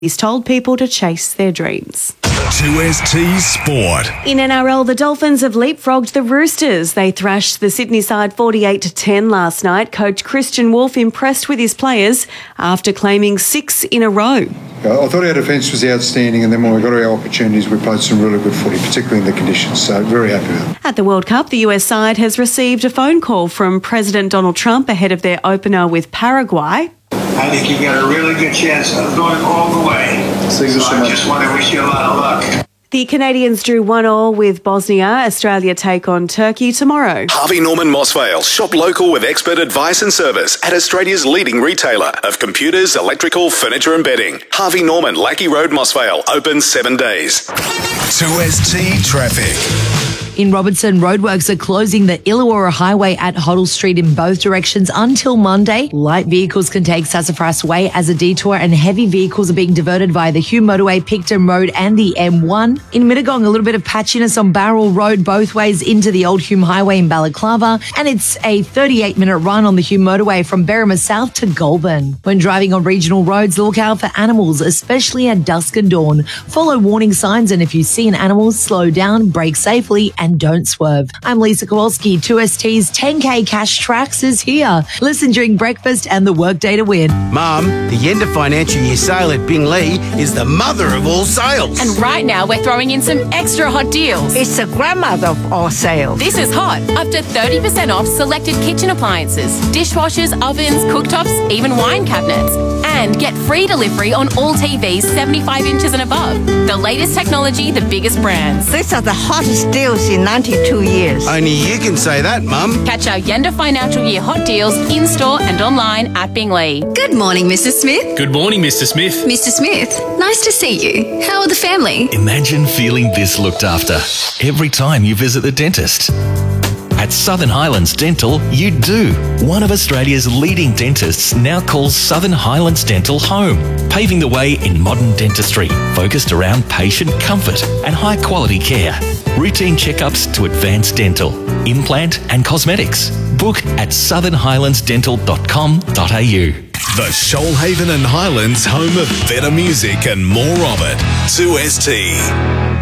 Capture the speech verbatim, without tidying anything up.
He's told people to chase their dreams. two S T Sport. In N R L, the Dolphins have leapfrogged the Roosters. They thrashed the Sydney side forty-eight to ten last night. Coach Christian Wolf impressed with his players after claiming six in a row. I thought our defence was outstanding, and then when we got our opportunities, we played some really good footy, particularly in the conditions, so very happy with it. At the World Cup, the U S side has received a phone call from President Donald Trump ahead of their opener with Paraguay. I think you've got a really good chance of going all the way. So I just want to wish you a lot of luck. The Canadians drew one all with Bosnia. Australia take on Turkey tomorrow. Harvey Norman Mossvale. Shop local with expert advice and service at Australia's leading retailer of computers, electrical, furniture and bedding. Harvey Norman, Lackey Road, Mossvale. Open seven days. two S T Traffic. In Robertson, roadworks are closing the Illawarra Highway at Hoddle Street in both directions until Monday. Light vehicles can take Sassafras Way as a detour, and heavy vehicles are being diverted via the Hume Motorway, Picton Road and the M one. In Mittagong, a little bit of patchiness on Barrel Road both ways into the Old Hume Highway in Balaclava, and it's a thirty-eight minute run on the Hume Motorway from Berrima South to Goulburn. When driving on regional roads, look out for animals, especially at dusk and dawn. Follow warning signs, and if you see an animal, slow down, brake safely, and don't swerve. I'm Lisa Kowalski. two S T's ten K Cash Tracks is here. Listen during breakfast and the workday to win. Mum, the end of financial year sale at Binglee is the mother of all sales. And right now we're throwing in some extra hot deals. It's the grandmother of all sales. This is hot. Up to thirty percent off selected kitchen appliances, dishwashers, ovens, cooktops, even wine cabinets. And get free delivery on all T Vs seventy-five inches and above. The latest technology, the biggest brands. These are the hottest deals in ninety-two years. Only you can say that, Mum. Catch our Yenda Financial Year hot deals in-store and online at Binglee. Good morning, Mister Smith. Good morning, Mister Smith. Mister Smith, nice to see you. How are the family? Imagine feeling this looked after every time you visit the dentist. At Southern Highlands Dental, you do. One of Australia's leading dentists now calls Southern Highlands Dental home, paving the way in modern dentistry, focused around patient comfort and high-quality care. Routine checkups to advanced dental, implant and cosmetics. Book at southern highlands dental dot com dot a u. The Shoalhaven and Highlands home of better music and more of it. two S T.